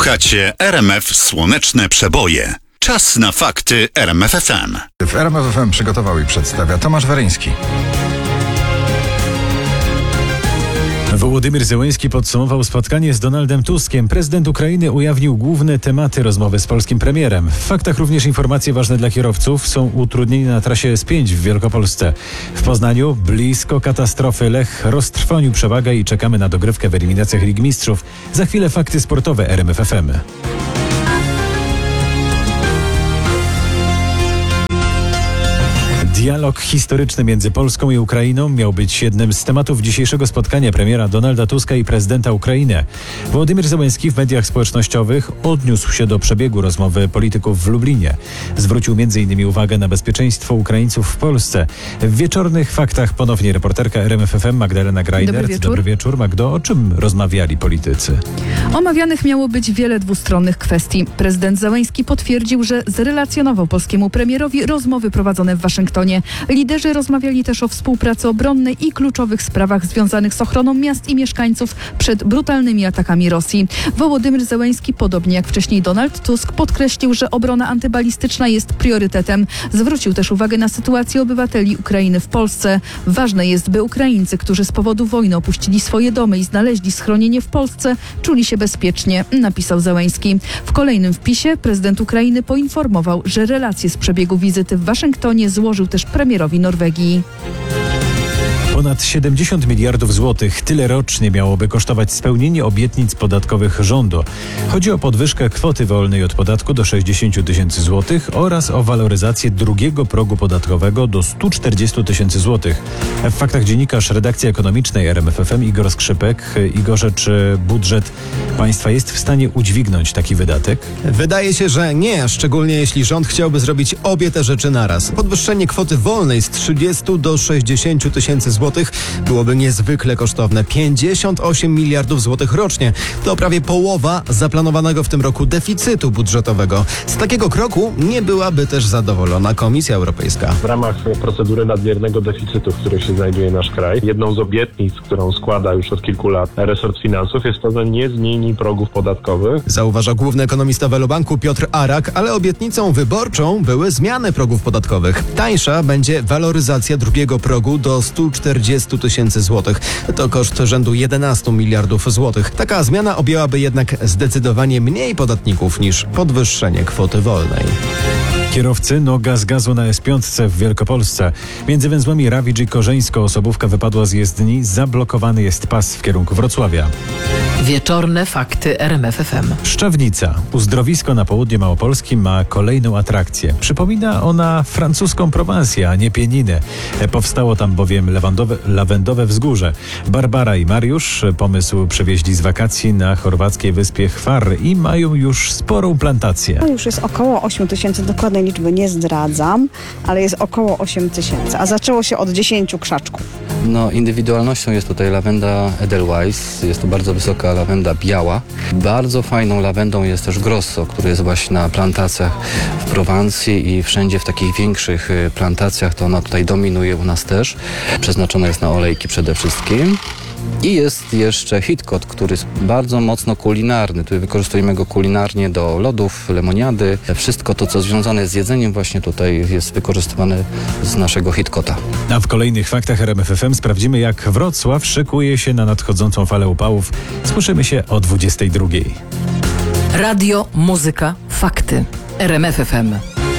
Słuchacie RMF Słoneczne Przeboje. Czas na fakty RMF FM. W RMF FM przygotował i przedstawia Tomasz Weryński. Wołodymyr Zełenski podsumował spotkanie z Donaldem Tuskiem. Prezydent Ukrainy ujawnił główne tematy rozmowy z polskim premierem. W faktach również informacje ważne dla kierowców są utrudnienia na trasie S5 w Wielkopolsce. W Poznaniu blisko katastrofy. Lech roztrwonił przewagę i czekamy na dogrywkę w eliminacjach Ligi Mistrzów. Za chwilę fakty sportowe RMF FM. Dialog historyczny między Polską i Ukrainą miał być jednym z tematów dzisiejszego spotkania premiera Donalda Tuska i prezydenta Ukrainy. Wołodymyr Zełenski w mediach społecznościowych odniósł się do przebiegu rozmowy polityków w Lublinie. Zwrócił m.in. uwagę na bezpieczeństwo Ukraińców w Polsce. W wieczornych faktach ponownie reporterka RMF FM Magdalena Greinert. Dobry wieczór, Magdo. O czym rozmawiali politycy? Omawianych miało być wiele dwustronnych kwestii. Prezydent Zełenski potwierdził, że zrelacjonował polskiemu premierowi rozmowy prowadzone w Waszyngtonie. Liderzy rozmawiali też o współpracy obronnej i kluczowych sprawach związanych z ochroną miast i mieszkańców przed brutalnymi atakami Rosji. Wołodymyr Zełenski, podobnie jak wcześniej Donald Tusk, podkreślił, że obrona antybalistyczna jest priorytetem. Zwrócił też uwagę na sytuację obywateli Ukrainy w Polsce. Ważne jest, by Ukraińcy, którzy z powodu wojny opuścili swoje domy i znaleźli schronienie w Polsce, czuli się bezpiecznie, napisał Zełenski. W kolejnym wpisie prezydent Ukrainy poinformował, że relacje z przebiegu wizyty w Waszyngtonie złożył też premierowi Norwegii. Ponad 70 miliardów złotych. Tyle rocznie miałoby kosztować spełnienie obietnic podatkowych rządu. Chodzi o podwyżkę kwoty wolnej od podatku do 60 tysięcy złotych oraz o waloryzację drugiego progu podatkowego do 140 tysięcy złotych. W faktach dziennikarz redakcji ekonomicznej RMF FM Igor Skrzypek. Igorze, czy budżet państwa jest w stanie udźwignąć taki wydatek? Wydaje się, że nie, szczególnie jeśli rząd chciałby zrobić obie te rzeczy naraz. Podwyższenie kwoty wolnej z 30 do 60 tysięcy złotych byłoby niezwykle kosztowne. 58 miliardów złotych rocznie. To prawie połowa zaplanowanego w tym roku deficytu budżetowego. Z takiego kroku nie byłaby też zadowolona Komisja Europejska. W ramach procedury nadmiernego deficytu, w której się znajduje nasz kraj, jedną z obietnic, którą składa już od kilku lat resort finansów, jest to, że nie zmieni progów podatkowych. Zauważa główny ekonomista Velobanku Piotr Arak, ale obietnicą wyborczą były zmiany progów podatkowych. Tańsza będzie waloryzacja drugiego progu do 140 tysięcy złotych. To koszt rzędu 11 miliardów złotych. Taka zmiana objęłaby jednak zdecydowanie mniej podatników niż podwyższenie kwoty wolnej. Kierowcy noga z gazu na S5 w Wielkopolsce. Między węzłami Rawicz i Korzeńsko osobówka wypadła z jezdni. Zablokowany jest pas w kierunku Wrocławia. Wieczorne fakty RMF FM. Szczawnica. Uzdrowisko na południu Małopolski ma kolejną atrakcję. Przypomina ona francuską Prowansję, a nie Pieninę. Powstało tam bowiem lawendowe wzgórze. Barbara i Mariusz pomysł przywieźli z wakacji na chorwackiej wyspie Hvar i mają już sporą plantację. To już jest około 8 tysięcy, dokładnej liczby nie zdradzam, ale jest około 8 tysięcy, a zaczęło się od 10 krzaczków. Indywidualnością jest tutaj lawenda Edelweiss, jest to bardzo wysoka lawenda biała. Bardzo fajną lawendą jest też Grosso, który jest właśnie na plantacjach w Prowansji i wszędzie w takich większych plantacjach, to ona tutaj dominuje u nas też. Przeznaczona jest na olejki przede wszystkim. I jest jeszcze Hitcot, który jest bardzo mocno kulinarny. Tu wykorzystujemy go kulinarnie do lodów, lemoniady. Wszystko to, co związane z jedzeniem właśnie tutaj jest wykorzystywane z naszego Hitcota. A w kolejnych faktach RMF FM sprawdzimy, jak Wrocław szykuje się na nadchodzącą falę upałów. Słyszymy się o 22. Radio, muzyka, fakty. RMF FM.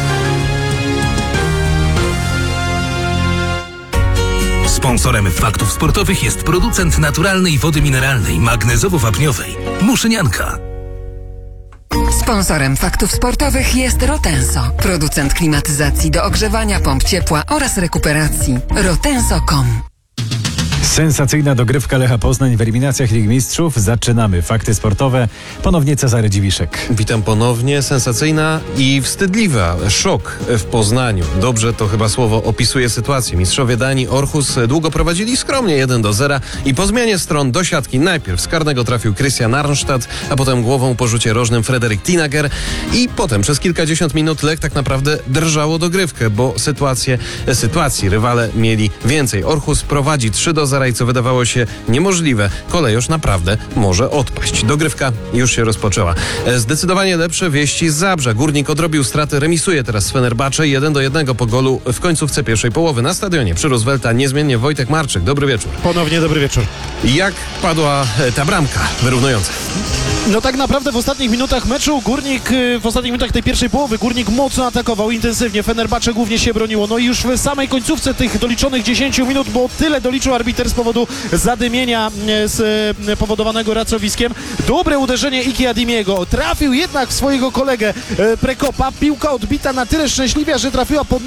Sponsorem faktów sportowych jest producent naturalnej wody mineralnej, magnezowo-wapniowej Muszynianka. Sponsorem faktów sportowych jest Rotenso, producent klimatyzacji do ogrzewania, pomp ciepła oraz rekuperacji. Rotenso.com. Sensacyjna dogrywka Lecha Poznań w eliminacjach Ligi Mistrzów. Zaczynamy. Fakty sportowe. Ponownie Cezary Dziwiszek. Witam ponownie. Sensacyjna i wstydliwa. Szok w Poznaniu. Dobrze to chyba słowo opisuje sytuację. Mistrzowie Danii Aarhus długo prowadzili skromnie 1-0 i po zmianie stron do siatki najpierw z karnego trafił Christian Arnstadt, a potem głową po rzucie rożnym Frederik Tinager i potem przez kilkadziesiąt minut Lech tak naprawdę drżało dogrywkę, bo sytuacji rywale mieli więcej. Aarhus prowadzi 3-0 Galatasaray, co wydawało się niemożliwe. Kolejorz naprawdę może odpaść. Dogrywka już się rozpoczęła. Zdecydowanie lepsze wieści z Zabrza. Górnik odrobił straty, remisuje teraz z Fenerbahce 1-1 po golu w końcówce pierwszej połowy. Na stadionie przy Roosevelta niezmiennie Wojtek Marczyk. Dobry wieczór. Ponownie dobry wieczór. Jak padła ta bramka wyrównująca? No tak naprawdę w ostatnich minutach meczu w ostatnich minutach tej pierwszej połowy Górnik mocno atakował, intensywnie. Fenerbahce głównie się broniło. No i już w samej końcówce tych doliczonych 10 minut, bo tyle doliczył arbiter z powodu zadymienia powodowanego racowiskiem. Dobre uderzenie Iki Adimiego. Trafił jednak w swojego kolegę Prekopa. Piłka odbita na tyle szczęśliwie, że trafiła pod